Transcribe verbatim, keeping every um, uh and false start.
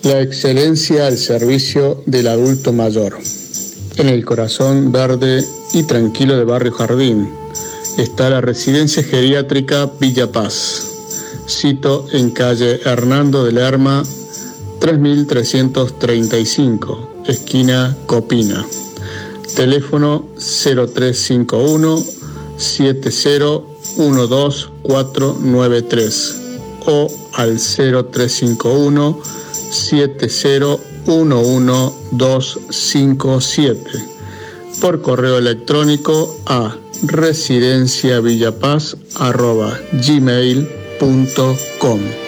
La excelencia al servicio del adulto mayor. En el corazón verde y tranquilo de Barrio Jardín está la residencia geriátrica Villa Paz. Sito en calle Hernando de Lerma, tres mil trescientos treinta y cinco, esquina Copina. Teléfono cero tres cinco uno, siete cero uno dos cuatro nueve tres o al cero tres cinco uno, siete cero uno uno dos cinco siete, por correo electrónico a residenciavillapaz arroba gmail punto com.